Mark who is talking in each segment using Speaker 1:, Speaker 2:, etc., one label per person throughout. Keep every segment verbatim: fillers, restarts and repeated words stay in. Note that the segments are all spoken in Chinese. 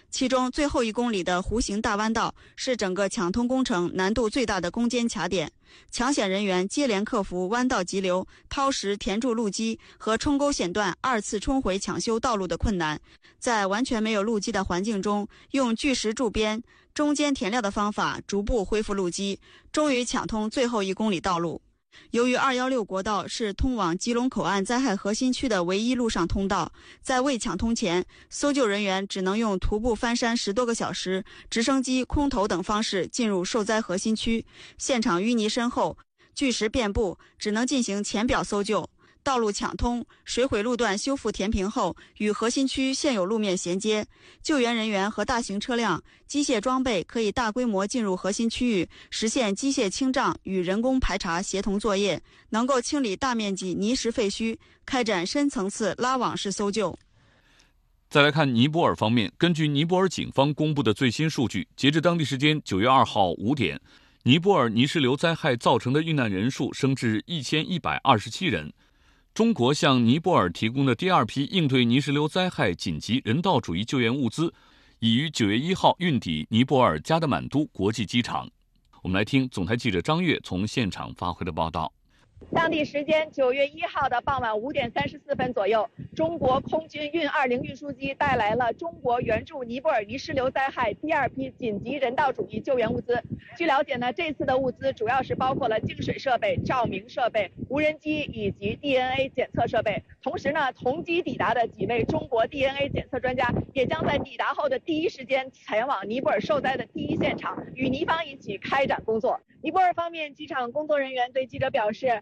Speaker 1: 其中最后一公里的弧形大弯道是整个抢通工程难度最大的攻坚卡点，抢险人员接连克服弯道急流、掏石填筑路基和冲沟险段二次冲回抢修道路的困难，在完全没有路基的环境中，用巨石筑边、中间填料的方法逐步恢复路基，终于抢通最后一公里道路。由于二一六国道是通往基隆口岸灾害核心区的唯一陆上通道，在未抢通前，搜救人员只能用徒步翻山十多个小时、直升机、空投等方式进入受灾核心区，现场淤泥深厚，巨石遍布，只能进行浅表搜救。道路抢通，水毁路段修复填平后，与核心区现有路面衔接，救援人员和大型车辆、机械装备可以大规模进入核心区域，实现机械清障与人工排查协同作业，能够清理大面积泥石废墟，开展深层次拉网式搜救。
Speaker 2: 再来看尼泊尔方面，根据尼泊尔警方公布的最新数据，截至当地时间九月二号五点，尼泊尔泥石流灾害造成的遇难人数升至一千一百二十七人。中国向尼泊尔提供的第二批应对泥石流灾害紧急人道主义救援物资，已于九月一号运抵尼泊尔加德满都国际机场。我们来听总台记者张悦从现场发回的报道。
Speaker 3: 当地时间九月一号的傍晚五点三十四分左右，中国空军运二零运输机带来了中国援助尼泊尔泥石流灾害第二批紧急人道主义救援物资。据了解呢，这次的物资主要是包括了净水设备、照明设备、无人机以及 D N A 检测设备。同时呢，同机抵达的几位中国 D N A 检测专家也将在抵达后的第一时间前往尼泊尔受灾的第一现场，与尼方一起开展工作。尼泊尔方面机场工作人员对记者表示，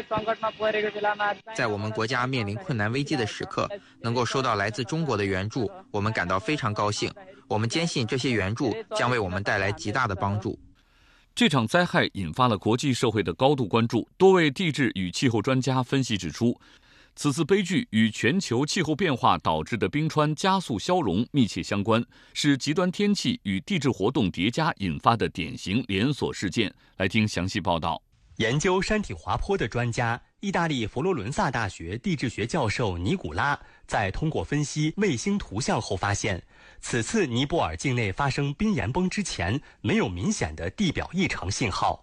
Speaker 4: 在我们国家面临困难危机的时刻，能够收到来自中国的援助，我们感到非常高兴。我们坚信这些援助将为我们带来极大的帮助。
Speaker 2: 这场灾害引发了国际社会的高度关注，多位地质与气候专家分析指出，此次悲剧与全球气候变化导致的冰川加速消融密切相关，是极端天气与地质活动叠加引发的典型连锁事件。来听详细报道。
Speaker 5: 研究山体滑坡的专家，意大利佛罗伦萨大学地质学教授尼古拉，在通过分析卫星图像后发现，此次尼泊尔境内发生冰岩崩之前，没有明显的地表异常信号。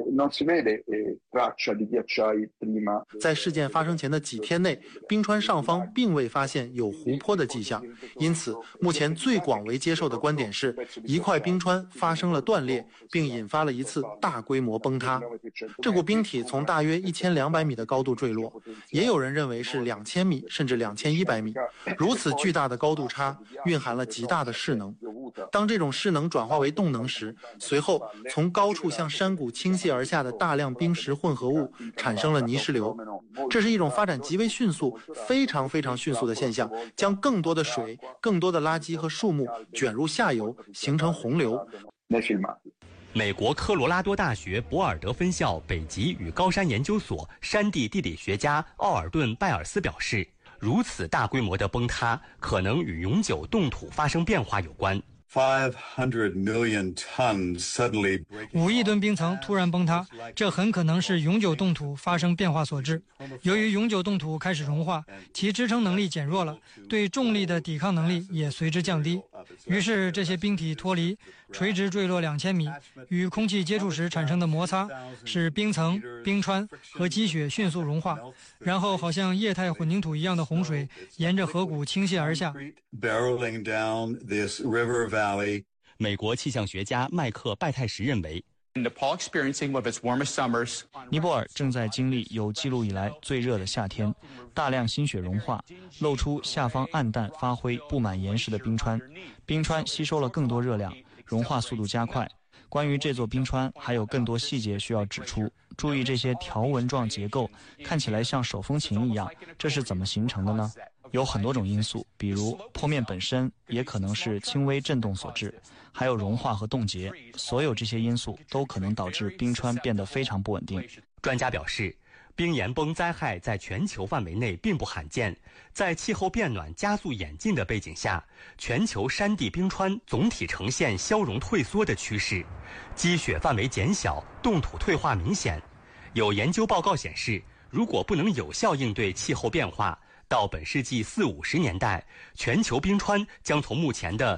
Speaker 6: 在事件发生前的几天内，冰川上方并未发现有湖泊的迹象，因此目前最广为接受的观点是，一块冰川发生了断裂，并引发了一次大规模崩塌。这股冰体从大约一千两百米的高度坠落，也有人认为是两千米甚至两千一百米。如此巨大的高度差，蕴含了极大的势能。当这种势能转化为动能时，随后从高处向山谷倾泻而下的大量冰石混合物产生了泥石流。这是一种发展极为迅速、非常非常迅速的现象，将更多的水、更多的垃圾和树木卷入下游，形成洪流。
Speaker 5: 美国科罗拉多大学博尔德分校北极与高山研究所山地地理学家奥尔顿·拜尔斯表示，如此大规模的崩塌可能与永久冻土发生变化有关。
Speaker 7: 五亿吨冰层突然崩塌，这很可能是永久冻土发生变化所致。由于永久冻土开始融化，其支撑能力减弱了，对重力的抵抗能力也随之降低。于是这些冰体脱离，垂直坠落两千米，与空气接触时产生的摩擦，使冰层、冰川和积雪迅速融化，然后好像液态混凝土一样的洪水沿着河谷倾泻而下。
Speaker 5: 美国气象学家麦克拜泰什认为，
Speaker 8: 尼泊尔正在经历有记录以来最热的夏天，大量新雪融化，露出下方暗淡发灰、布满岩石的冰川。冰川吸收了更多热量，融化速度加快。关于这座冰川，还有更多细节需要指出。注意这些条纹状结构，看起来像手风琴一样，这是怎么形成的呢？有很多种因素，比如坡面本身也可能是轻微震动所致，还有融化和冻结，所有这些因素都可能导致冰川变得非常不稳定。
Speaker 5: 专家表示，冰岩崩灾害在全球范围内并不罕见，在气候变暖加速演进的背景下，全球山地冰川总体呈现消融退缩的趋势，积雪范围减小，冻土退化明显。有研究报告显示，如果不能有效应对气候变化，到本世纪四五十年代，全球冰川将从目前的